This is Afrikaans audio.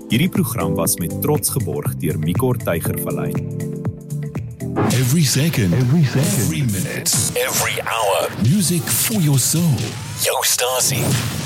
Hierdie program was met trots geborg deur Micor Tygervallei. Every second, every minute, every hour. Music for your soul. Jou stasie.